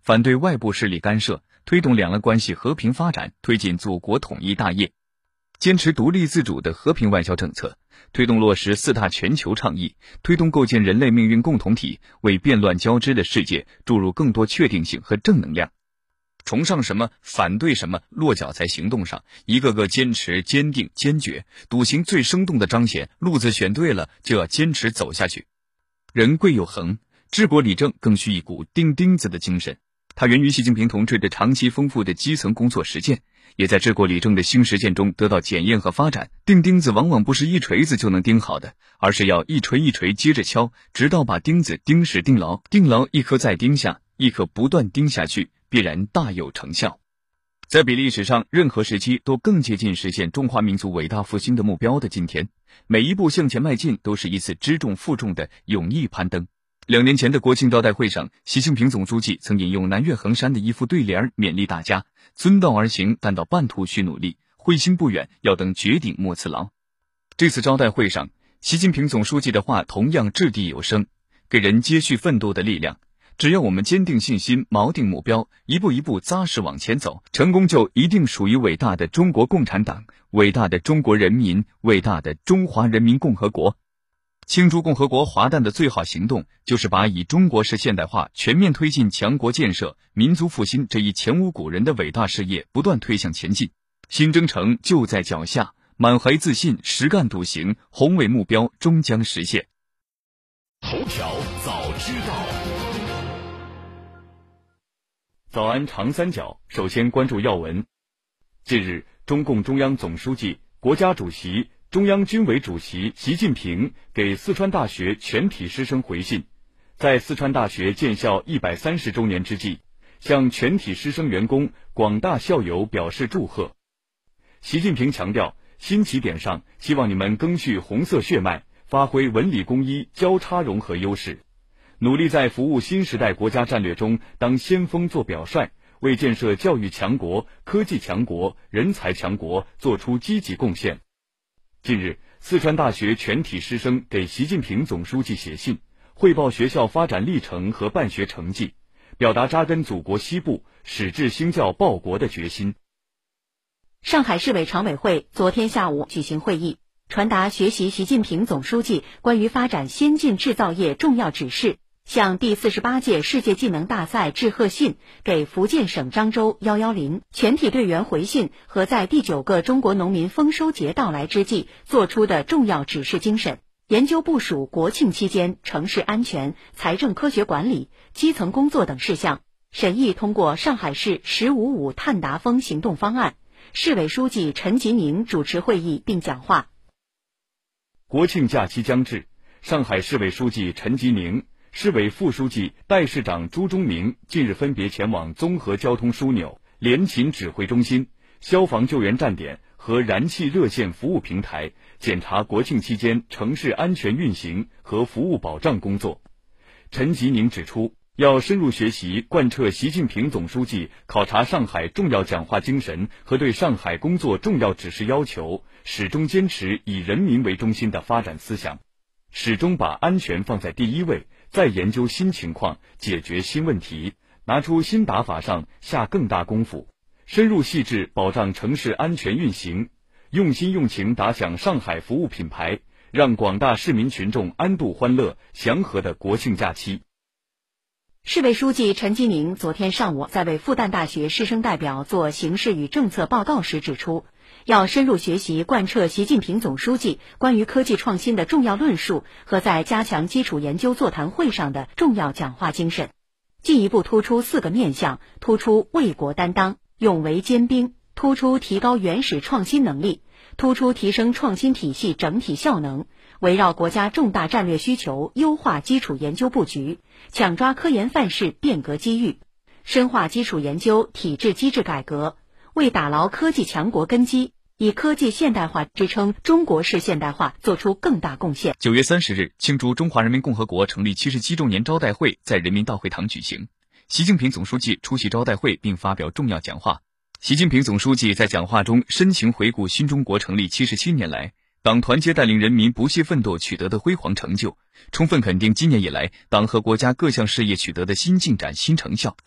反对外部势力干涉，推动两岸关系和平发展，推进祖国统一大业。坚持独立自主的和平外交政策，推动落实四大全球倡议，推动构建人类命运共同体，为变乱交织的世界注入更多确定性和正能量。崇尚什么，反对什么，落脚在行动上，一个个坚持、坚定、坚决，笃行最生动的彰显。路子选对了，就要坚持走下去。人贵有恒，治国理政更需一股钉钉子的精神。它源于习近平同志的长期丰富的基层工作实践，也在治国理政的新实践中得到检验和发展。钉钉子往往不是一锤子就能钉好的，而是要一锤一锤接着敲，直到把钉子钉实钉牢，钉牢一颗再钉下，一颗不断钉下去，必然大有成效。在比历史上任何时期都更接近实现中华民族伟大复兴的目标的今天，每一步向前迈进都是一次知重负重的勇毅攀登。2年前的国庆招待会上，习近平总书记曾引用南岳衡山的一副对联，勉励大家遵道而行，但到半途需努力，会心不远，要等绝顶莫辞劳。这次招待会上，习近平总书记的话同样掷地有声，给人接续奋斗的力量。只要我们坚定信心，锚定目标，一步一步扎实往前走，成功就一定属于伟大的中国共产党，伟大的中国人民，伟大的中华人民共和国。庆祝共和国华诞的最好行动，就是把以中国式现代化全面推进强国建设、民族复兴这一前无古人的伟大事业不断推向前进。新征程就在脚下，满怀自信，实干笃行，宏伟目标终将实现。 头条早知道。早安长三角，首先关注要闻。近日，中共中央总书记、国家主席、中央军委主席习近平给四川大学全体师生回信，在四川大学建校130周年之际，向全体师生员工、广大校友表示祝贺。习近平强调，新起点上，希望你们赓续红色血脉，发挥文理工医交叉融合优势，努力在服务新时代国家战略中当先锋做表率，为建设教育强国、科技强国、人才强国做出积极贡献。近日，四川大学全体师生给习近平总书记写信，汇报学校发展历程和办学成绩，表达扎根祖国西部、矢志兴教报国的决心。 上海市委常委会昨天下午举行会议，传达学习习近平总书记关于发展先进制造业重要指示，向第48届世界技能大赛致贺信，给福建省漳州110全体队员回信和在第9个中国农民丰收节到来之际做出的重要指示精神，研究部署国庆期间城市安全、财政科学管理、基层工作等事项，审议通过上海市“1055”碳达峰行动方案。市委书记陈吉宁主持会议并讲话。 国庆假期将至，上海市委书记陈吉宁、市委副书记、代市长朱忠明近日分别前往综合交通枢纽、联勤指挥中心、消防救援站点和燃气热线服务平台，检查国庆期间城市安全运行和服务保障工作。陈吉宁指出，要深入学习贯彻习近平总书记考察上海重要讲话精神和对上海工作重要指示要求，始终坚持以人民为中心的发展思想，始终把安全放在第一位，再研究新情况，解决新问题，拿出新打法上下更大功夫，深入细致保障城市安全运行，用心用情打响上海服务品牌，让广大市民群众安度欢乐、祥和的国庆假期。 市委书记陈吉宁昨天上午在为复旦大学师生代表做形势与政策报告时指出，要深入学习贯彻习近平总书记关于科技创新的重要论述和在加强基础研究座谈会上的重要讲话精神，进一步突出4个面向，突出为国担当、勇为坚兵，突出提高原始创新能力，突出提升创新体系整体效能，围绕国家重大战略需求优化基础研究布局，抢抓科研范式变革机遇，深化基础研究体制机制改革，为打牢科技强国根基，以科技现代化支撑中国式现代化做出更大贡献。 9月30日，庆祝中华人民共和国成立77周年招待会在人民大会堂举行，习近平总书记出席招待会并发表重要讲话。习近平总书记在讲话中深情回顾新中国成立77年来党团结带领人民不懈奋斗取得的辉煌成就，充分肯定今年以来党和国家各项事业取得的新进展、新成效。